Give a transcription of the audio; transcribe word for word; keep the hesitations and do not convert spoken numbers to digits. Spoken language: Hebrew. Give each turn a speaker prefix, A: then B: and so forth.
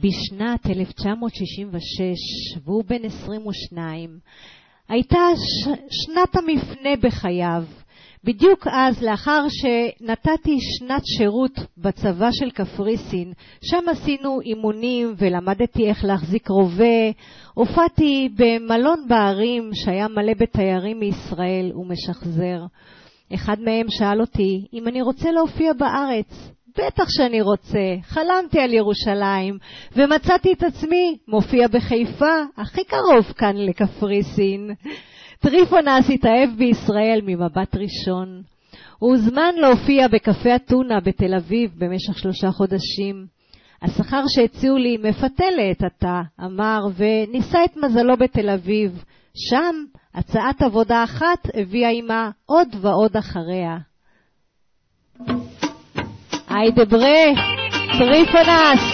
A: בשנת אלף תשע מאות שישים ושש, והוא בן עשרים ושתיים. הייתה ש... שנת המפנה בחייו. בדיוק אז, לאחר שנתתי שנת שירות בצבא של קפריסין, שם עשינו אימונים ולמדתי איך להחזיק רובה, הופעתי במלון בערים שהיה מלא בתיירים מישראל ומשחזר. אחד מהם שאל אותי אם אני רוצה להופיע בארץ. בטח שאני רוצה, חלמתי על ירושלים, ומצאתי את עצמי מופיע בחיפה, הכי קרוב כאן לקפריסין. טריפונס התאהב בישראל ממבט ראשון. הוא הוזמן להופיע בקפה אתונה בתל אביב במשך שלושה חודשים. השכר שהציעו לי מפתה לעת עתה, אמר, וניסה את מזלו בתל אביב. שם הצעת עבודה אחת הביאה עימה עוד ועוד אחריה. היי דברה, טריפונס!